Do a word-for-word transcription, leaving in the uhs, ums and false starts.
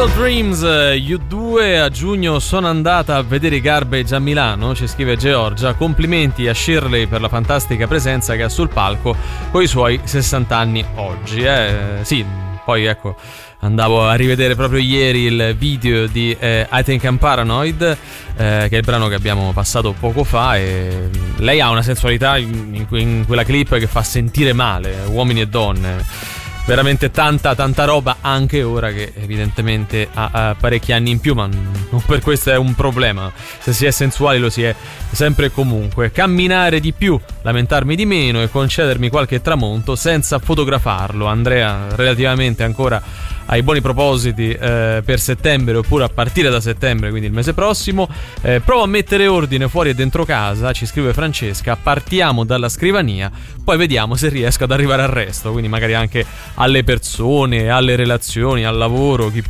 Field Dreams, U due a giugno sono andata a vedere i Garbage a Milano, ci scrive Georgia. Complimenti a Shirley per la fantastica presenza che ha sul palco con i suoi sessanta anni oggi. Eh, sì, poi ecco, andavo a rivedere proprio ieri il video di eh, I Think I'm Paranoid, eh, che è il brano che abbiamo passato poco fa, e lei ha una sensualità in, in, in quella clip che fa sentire male uomini e donne. Veramente tanta tanta roba, anche ora che evidentemente ha, ha parecchi anni in più, ma non per questo è un problema. Se si è sensuali lo si è sempre e comunque. Camminare di più, lamentarmi di meno e concedermi qualche tramonto senza fotografarlo. Andrea, relativamente ancora ai buoni propositi eh, per settembre, oppure a partire da settembre, quindi il mese prossimo, eh, provo a mettere ordine fuori e dentro casa, ci scrive Francesca. Partiamo dalla scrivania, poi vediamo se riesco ad arrivare al resto, quindi magari anche alle persone, alle relazioni, al lavoro, chi